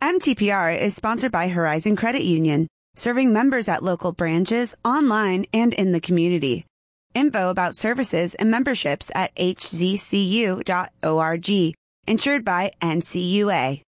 MTPR is sponsored by Horizon Credit Union, serving members at local branches, online, and in the community. Info about services and memberships at hzcu.org. Insured by NCUA.